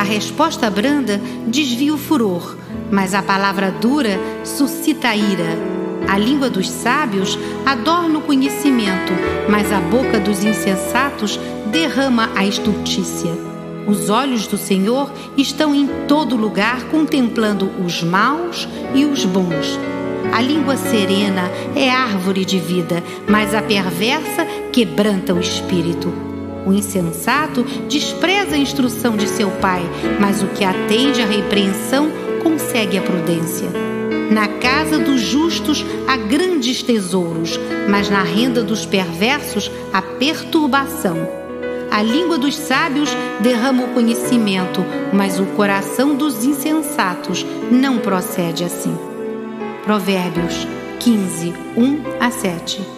resposta branda desvia o furor, mas a palavra dura suscita a ira. A língua dos sábios adorna o conhecimento, mas a boca dos insensatos derrama a estultícia. Os olhos do Senhor estão em todo lugar, contemplando os maus e os bons. A língua serena é árvore de vida, mas a perversa quebranta o espírito. O insensato despreza a instrução de seu pai, mas o que atende à repreensão consegue a prudência. Na casa dos justos há grandes tesouros, mas na renda dos perversos há perturbação. A língua dos sábios derrama o conhecimento, mas o coração dos insensatos não procede assim. Provérbios 15, 1-7.